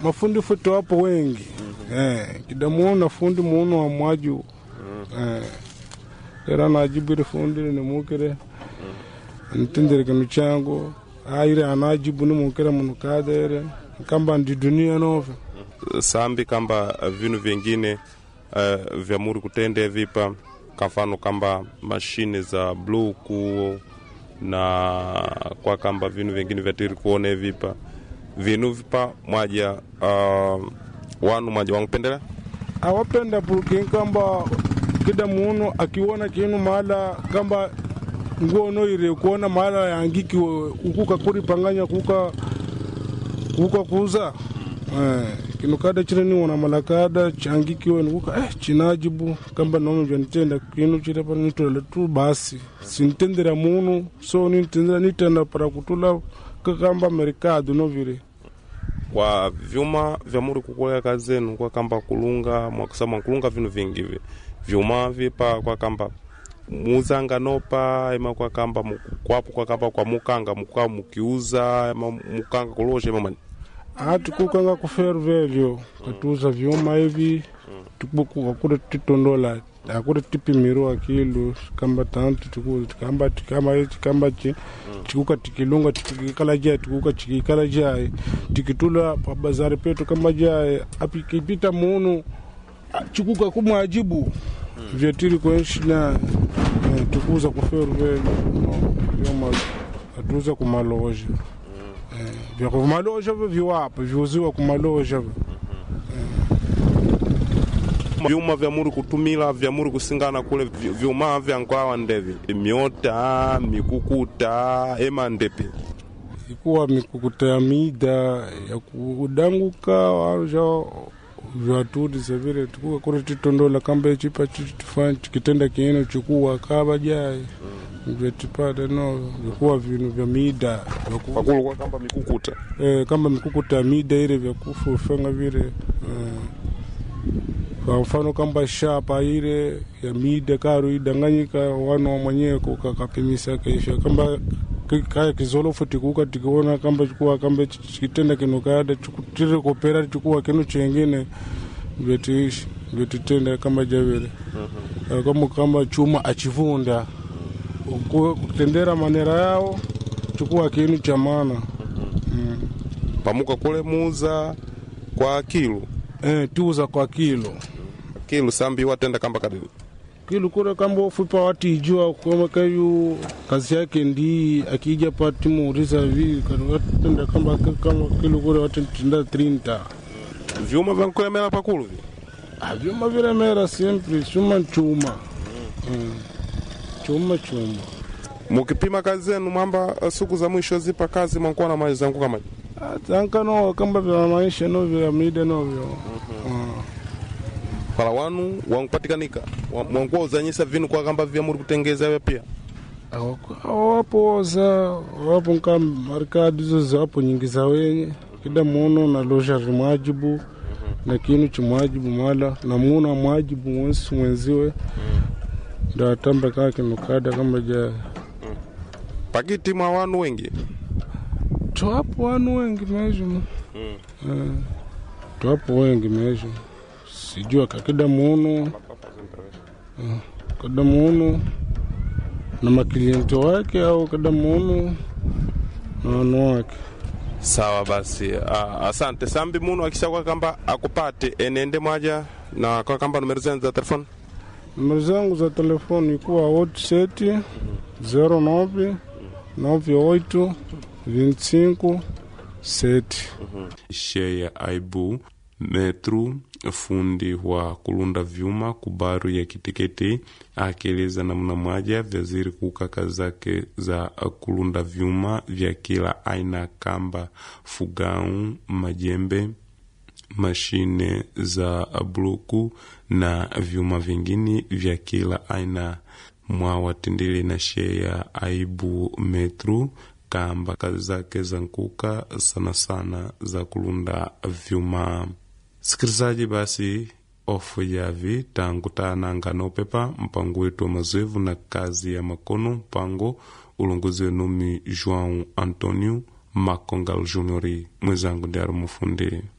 mafundi futi wapo wengi. Kidamuona fundi muno wa mwaju. Era najibiri fundi ni mukire. Ntindire kinu changu. Aire anajibu ni mukire munukadere. Kamba ndi dunia nove. Sambi kamba vinu vingine vya muri kutende vipa. Kafano kamba mashine za bloku na kwa kamba vinu vingine vya tiri kuone vipa. Vinu vipa mwaja wanu mwaja wangupendela? Awapenda pulking kamba kida muno akiona kinu mahala kamba ngono ire kuona mahala yangiki ukuka kuri panganya kuka kuza. Kinu kada chireni wana malakada changiki wenu kuka chinajibu kamba nomi vyanitenda kinu chirepa nitole tu basi. Sintendera muno so nitendera nitenda para kutula kamba merikado no vire. Kwa vyuma vya muri kukolea kazenu kwa kamba kulunga mwakusama kulunga vinu vingi vi vyuma vipa kwa kamba muzanga nopa ema kwa kamba kwapo kwa kamba kwa mukanga mukwa mukiuza ema mukanga kuloshe ema tukukanga kuferu velyo katuza vyuma hivi tukubuku wakure titondola akure tipimiru akilu kamba tantu tukamba chikuka tikilunga tikikala jaya tukuka chikikala jaya tikitula bazari petu kamba jaya apikipita munu chikuka kumwajibu vyatiri kwenshina tukuza kuferu velyo vyoma atuza kumaloja vya kumaloja viwapo vyuziwa kumaloja vyuma vya muri kutumila vya muri kusingana kule vyuma vya nkwawa ndevi miota mikukuta ema ndepi ikuwa mikukuta ya mida ya kudanguka waja vyatudi sevire tukuwa kure titondola kamba chipa chitufanya kitenda kieno chikuwa kaba jai vetipada no vikuwa vinu vya mida wakulu kwa kamba mikukuta kamba mikukuta mida ile vya kufufenga vile kwa mfano kamba shapa ile ya mida karu idanganyika wano mwenyewe kukakapimisa kaisha kamba kaya kizolofu tikuka tikiona kamba chukua kamba chitenda kinukada chukutire kopera chukua kinu chengine vyetiishi vyetitenda kamba javile kamba chuma achivunda kutendera manera yao chukua kinu cha maana pamuka kule muuza kwa kilo tuuza kwa kilo sambi watenda kamba kadiri kilo kule kamba ufupa watijua kwa kayu kazi yake ndi akija pati muuriza vi watenda kamba kilo kule watenda 30 vyuma vya kule mera pakulu vyuma vile mera sempre chuma mukipima kazi zenu mwamba siku za mwisho zipa kazi mwankuwa na mali zangu kama zankano kamba vya maisha novyo ya mida novyo para wanu wangupatikanika mwankuwa uzanyisa vinu kwa kamba vya muri kutengeza we pia wapo nka marikadi zo wapo nyingi za wenye kida muno na loja rimwajibu na kinu chimwajibu mala na muno mwajibu mwenziwe ndio tamba kake nukada kama ja pakiti mwa wanu wengi tuapo wanu wengi mejo tuapo wengi mejo sijua kakida muno kada muno na maklienti wake au kada muno na wanu wake sawa basi asante sambi muno akisha kwa kamba akupate enende mwaja na kwa kamba numero zangu za telefoni numero zangu za telefoni ikuwa WhatsApp 09 98 25 7 Sheya Aibu Metru fundi wa kulunda vyuma kubaru ya kitiketi akieleza namna moja vyaziri kukaka zake za kulunda vyuma vya kila aina kamba fugau majembe mashine za bloku na vyuma vingine vya kila aina mwa watindili na Sheya Aibu Metru kamba kazi zake za nkuka sana sana za kulunda vyuma. Sikilizaji basi ofu yavi tangu tananga no pepa mpango wetu wa mazoevu na kazi ya makono mpango ulongozi numi João Antonio Makongal Juniori mwezangu ndiaro mufundi.